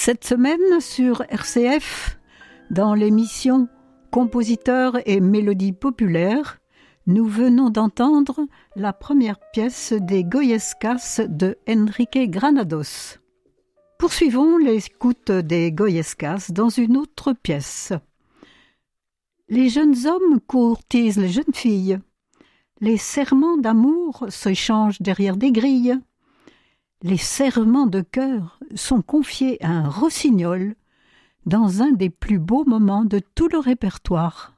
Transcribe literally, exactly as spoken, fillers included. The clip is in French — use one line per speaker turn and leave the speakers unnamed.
Cette semaine sur R C F, dans l'émission Compositeurs et mélodies populaires, nous venons d'entendre la première pièce des Goyescas de Enrique Granados. Poursuivons l'écoute des Goyescas dans une autre pièce. Les jeunes hommes courtisent les jeunes filles. Les serments d'amour s'échangent derrière des grilles. Les serments de cœur sont confiés à un rossignol dans un des plus beaux moments de tout le répertoire.